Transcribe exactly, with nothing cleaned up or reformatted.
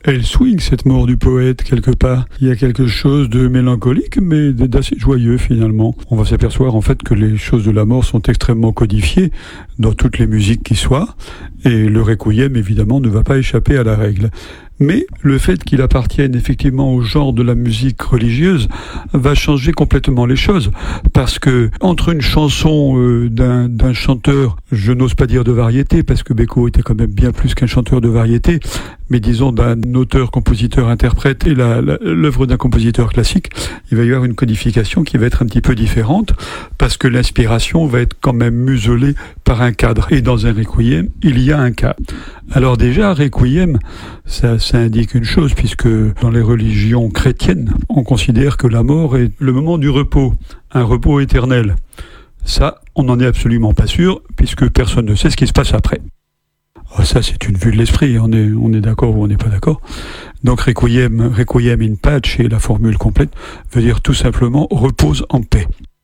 Elle swing, cette mort du poète, quelque part. Il y a quelque chose de mélancolique, mais d'assez joyeux, finalement. On va s'apercevoir, en fait, que les choses de la mort sont extrêmement codifiées dans toutes les musiques qui soient, et le requiem, évidemment, ne va pas échapper à la règle. Mais le fait qu'il appartienne effectivement au genre de la musique religieuse va changer complètement les choses, parce que entre une chanson euh, d'un, d'un chanteur, je n'ose pas dire de variété, parce que Beko était quand même bien plus qu'un chanteur de variété, mais disons d'un auteur, compositeur, interprète et la, la, l'œuvre d'un compositeur classique, il va y avoir une codification qui va être un petit peu différente, parce que l'inspiration va être quand même muselée par un cadre. Et dans un requiem, il y a un cadre. Alors déjà, requiem, ça, ça indique une chose, puisque dans les religions chrétiennes, on considère que la mort est le moment du repos, un repos éternel. Ça, on n'en est absolument pas sûr, puisque personne ne sait ce qui se passe après. Oh, ça, c'est une vue de l'esprit, on est, on est d'accord ou on n'est pas d'accord. Donc requiem, requiem in pace, et la formule complète veut dire tout simplement repose en paix.